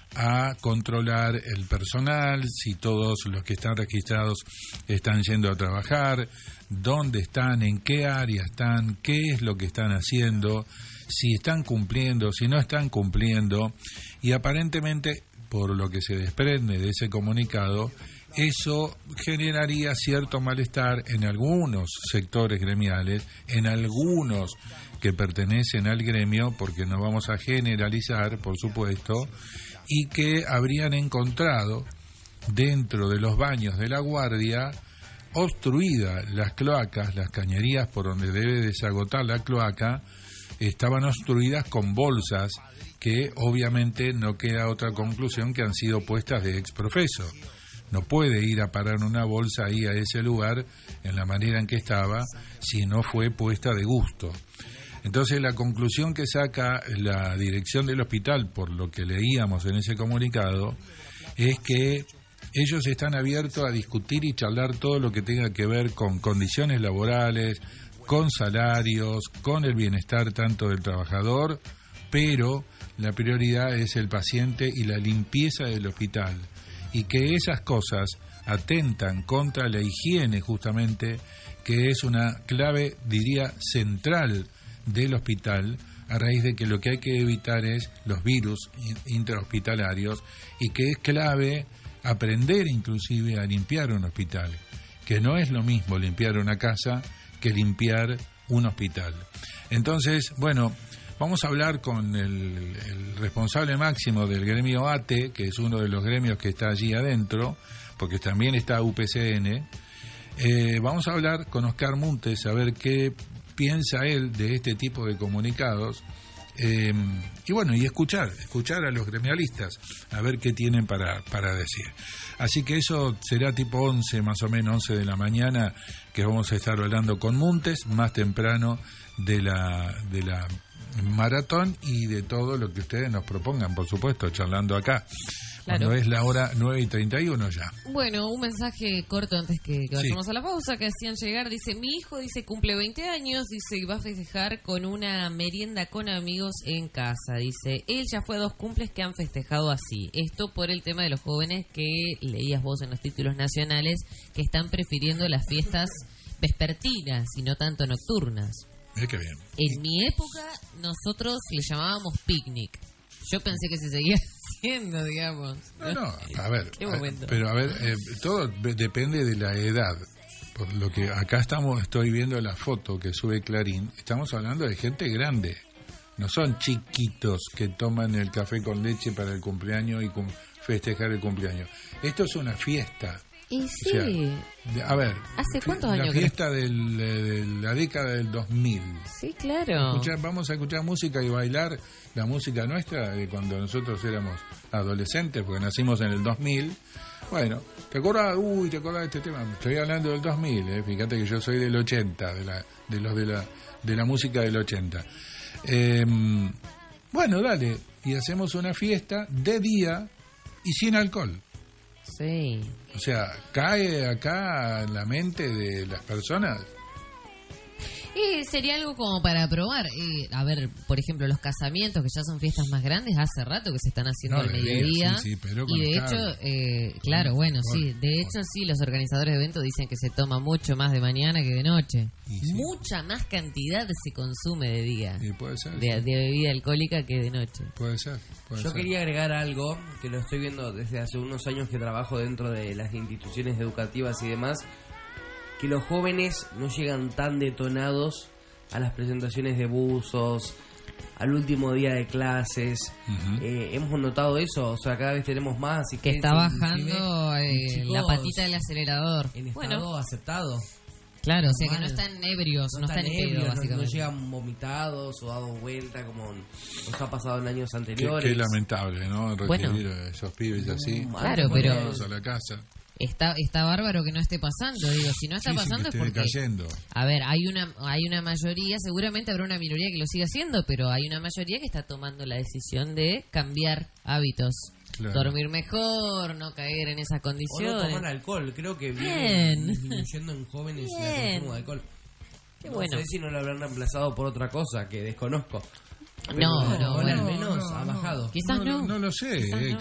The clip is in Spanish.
a controlar el personal, si todos los que están registrados están yendo a trabajar, dónde están, en qué área están, qué es lo que están haciendo, si están cumpliendo, si no están cumpliendo, y aparentemente, por lo que se desprende de ese comunicado, eso generaría cierto malestar en algunos sectores gremiales, en algunos que pertenecen al gremio, porque no vamos a generalizar, por supuesto, y que habrían encontrado dentro de los baños de la guardia obstruidas las cloacas, las cañerías por donde debe desagotar la cloaca, estaban obstruidas con bolsas que obviamente no queda otra conclusión que han sido puestas de exprofeso. No puede ir a parar una bolsa ahí a ese lugar en la manera en que estaba si no fue puesta de gusto. Entonces la conclusión que saca la dirección del hospital, por lo que leíamos en ese comunicado, es que ellos están abiertos a discutir y charlar todo lo que tenga que ver con condiciones laborales, con salarios, con el bienestar tanto del trabajador, pero la prioridad es el paciente y la limpieza del hospital, y que esas cosas atentan contra la higiene justamente, que es una clave, diría, central del hospital, a raíz de que lo que hay que evitar es los virus intrahospitalarios, y que es clave aprender inclusive a limpiar un hospital, que no es lo mismo limpiar una casa que limpiar un hospital. Entonces, bueno, vamos a hablar con el responsable máximo del gremio ATE, que es uno de los gremios que está allí adentro, porque también está UPCN. Vamos a hablar con Oscar Muntes, a ver qué piensa él de este tipo de comunicados, y bueno, y escuchar a los gremialistas, a ver qué tienen para decir. Así que eso será tipo 11, más o menos 11 de la mañana, que vamos a estar hablando con Muntes, más temprano de la maratón y de todo lo que ustedes nos propongan, por supuesto, charlando acá. Claro. Cuando es la hora 9:31 ya. Bueno, un mensaje corto antes que vayamos a la pausa, que hacían llegar, dice, mi hijo, dice, cumple 20 años, dice, y va a festejar con una merienda con amigos en casa, dice, él ya fue a 2 cumples que han festejado así, esto por el tema de los jóvenes que leías vos en los títulos nacionales, que están prefiriendo las fiestas vespertinas y no tanto nocturnas. Qué bien. En mi época nosotros le llamábamos picnic. Yo pensé que se seguía haciendo, digamos. No, a ver. ¿Qué momento? Pero a ver, todo depende de la edad. Por lo que acá estoy viendo la foto que sube Clarín, estamos hablando de gente grande. No son chiquitos que toman el café con leche para el cumpleaños y festejar el cumpleaños. Esto es una fiesta. Y sí. O sea, a ver. ¿Hace cuántos años? La fiesta de la década del 2000. Sí, claro. Vamos a escuchar música y bailar la música nuestra de cuando nosotros éramos adolescentes, porque nacimos en el 2000. Bueno, ¿te acordás? ¿Te acordás de este tema? Estoy hablando del 2000, fíjate que yo soy del 80, de la música del 80. Bueno, dale, y hacemos una fiesta de día y sin alcohol. Sí. O sea, cae acá en la mente de las personas. Y sería algo como para probar. A ver, por ejemplo, los casamientos, que ya son fiestas más grandes, hace rato que se están haciendo al mediodía. Sí, pero y de hecho, claro, bueno, sí. De hecho, sí, los organizadores de eventos dicen que se toma mucho más de mañana que de noche. Sí. Mucha más cantidad se consume de día. Sí, puede ser. De bebida alcohólica que de noche. Puede ser. Yo quería agregar algo que lo estoy viendo desde hace unos años que trabajo dentro de las instituciones educativas y demás, que los jóvenes no llegan tan detonados a las presentaciones de buzos, al último día de clases. Hemos notado eso, o sea, cada vez tenemos más. Y que está bajando la patita del acelerador. En estado aceptado. Claro, o sea, que no están ebrios, no están ebrios, básicamente. No llegan vomitados o dados vuelta como nos ha pasado en años anteriores. Qué lamentable, ¿no? Recibir a esos pibes así. Claro, pero a la casa. Está bárbaro que no esté pasando, digo, si no está pasando es porque cayendo. A ver, hay una mayoría, seguramente habrá una minoría que lo siga haciendo, pero hay una mayoría que está tomando la decisión de cambiar hábitos. Claro. Dormir mejor, no caer en esas condiciones. O no tomar alcohol, creo que viene disminuyendo en jóvenes el consumo de alcohol. Qué no bueno. sé si no lo habrán reemplazado por otra cosa que desconozco. No, al menos ha bajado. Quizás no. No lo sé.